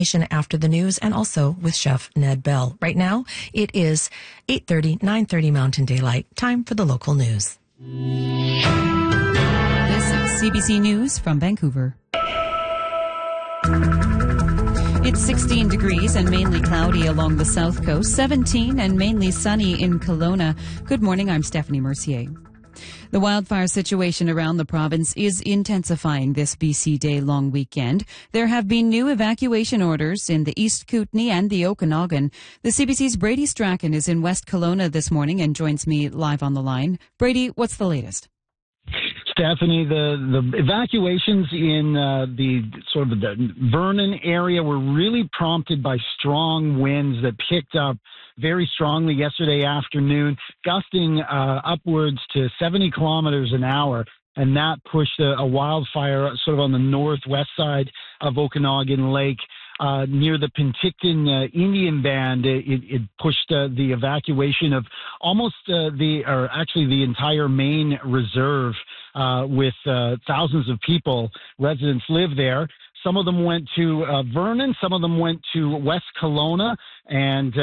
After the news and also with Chef Ned Bell. Right now, it is 8:30, 9:30 Mountain Daylight. Time for the local news. This is CBC News from Vancouver. It's 16 degrees and mainly cloudy along the south coast, 17 and mainly sunny in Kelowna. Good morning, I'm Stephanie Mercier. The wildfire situation around the province is intensifying this BC Day long weekend. There have been new evacuation orders in the East Kootenay and the Okanagan. The CBC's Brady Strachan is in West Kelowna this morning and joins me live on the line. Brady, what's the latest? Stephanie, the evacuations in the Vernon area were really prompted by strong winds that picked up very strongly yesterday afternoon, gusting upwards to 70 kilometers an hour. And that pushed a wildfire sort of on the northwest side of Okanagan Lake. Near the Penticton Indian Band, it pushed the evacuation of almost the entire main reserve with thousands of people. Residents live there. Some of them went to Vernon, some of them went to West Kelowna, and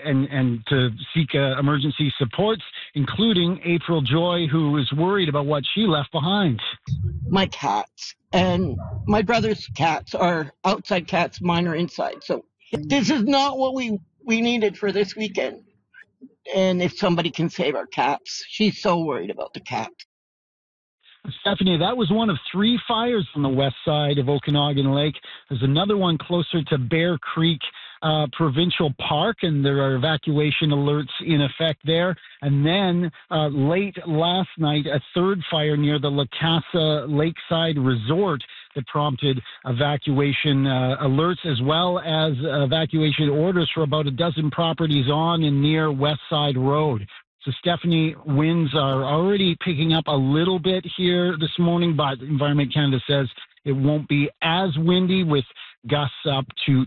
to seek emergency supports, including April Joy, who was worried about what she left behind. My cats and my brother's cats are outside cats, mine are inside. So this is not what we needed for this weekend. And if somebody can save our cats, she's so worried about the cat. Stephanie, that was one of 3 fires on the west side of Okanagan Lake. There's another one closer to Bear Creek Provincial Park, and there are evacuation alerts in effect there. And then late last night, a third fire near the Lacasa Lakeside Resort that prompted evacuation alerts, as well as evacuation orders for about a dozen properties on and near West Side Road. So, Stephanie, winds are already picking up a little bit here this morning, but Environment Canada says it won't be as windy, with gusts up to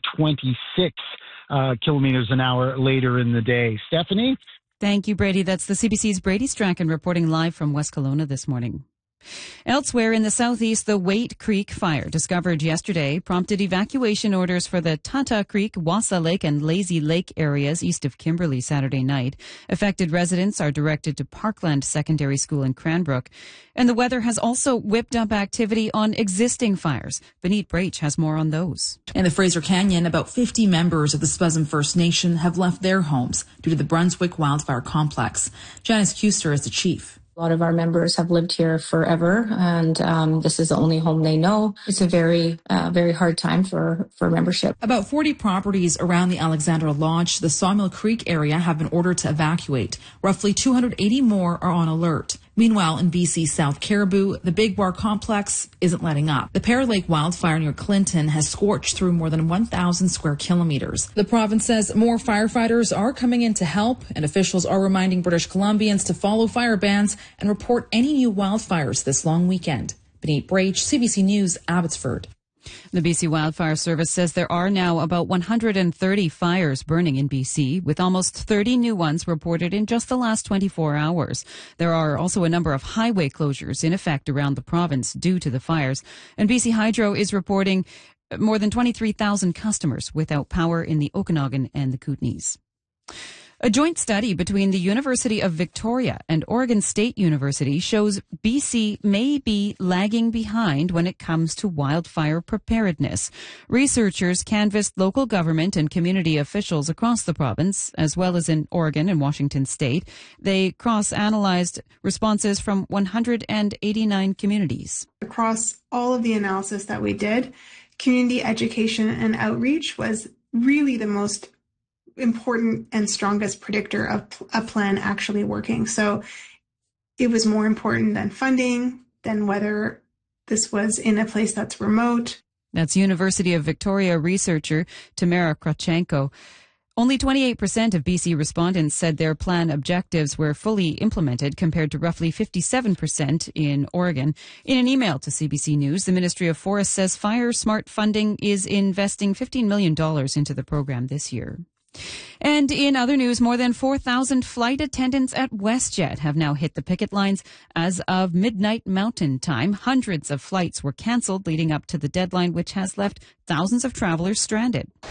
26 kilometers an hour later in the day. Stephanie? Thank you, Brady. That's the CBC's Brady Strachan reporting live from West Kelowna this morning. Elsewhere in the southeast, the Waite Creek fire discovered yesterday prompted evacuation orders for the Tata Creek, Wassa Lake and Lazy Lake areas east of Kimberley Saturday night. Affected residents are directed to Parkland Secondary School in Cranbrook. And the weather has also whipped up activity on existing fires. Benit Brach has more on those. In the Fraser Canyon, about 50 members of the Spasm First Nation have left their homes due to the Brunswick Wildfire Complex. Janice Kuster is the chief. A lot of our members have lived here forever, and this is the only home they know. It's a very hard time for membership. About 40 properties around the Alexandra Lodge, the Sawmill Creek area, have been ordered to evacuate. Roughly 280 more are on alert. Meanwhile, in BC's South Caribou, the Big Bar Complex isn't letting up. The Pear Lake wildfire near Clinton has scorched through more than 1,000 square kilometers. The province says more firefighters are coming in to help, and officials are reminding British Columbians to follow fire bans and report any new wildfires this long weekend. Benit Brach, CBC News, Abbotsford. The BC Wildfire Service says there are now about 130 fires burning in BC, with almost 30 new ones reported in just the last 24 hours. There are also a number of highway closures in effect around the province due to the fires. And BC Hydro is reporting more than 23,000 customers without power in the Okanagan and the Kootenays. A joint study between the University of Victoria and Oregon State University shows BC may be lagging behind when it comes to wildfire preparedness. Researchers canvassed local government and community officials across the province, as well as in Oregon and Washington State. They cross-analyzed responses from 189 communities. Across all of the analysis that we did, community education and outreach was really the most important and strongest predictor of a plan actually working. So it was more important than funding, than whether this was in a place that's remote. That's University of Victoria researcher Tamara Krachenko. Only 28% of BC respondents said their plan objectives were fully implemented, compared to roughly 57% in Oregon. In an email to CBC News, the Ministry of Forests says Fire Smart Funding is investing $15 million into the program this year. And in other news, more than 4,000 flight attendants at WestJet have now hit the picket lines as of midnight Mountain Time. Hundreds of flights were canceled leading up to the deadline, which has left thousands of travelers stranded.